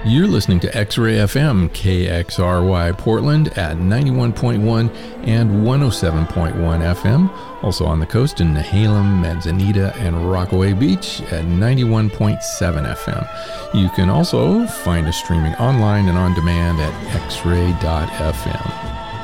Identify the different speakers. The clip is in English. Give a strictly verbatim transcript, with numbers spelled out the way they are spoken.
Speaker 1: You're listening to X-Ray F M, K X R Y Portland at ninety-one point one and one oh seven point one F M. Also on the coast in Nehalem, Manzanita, and Rockaway Beach at ninety-one point seven F M. You can also find us streaming online and on demand at x ray dot f m.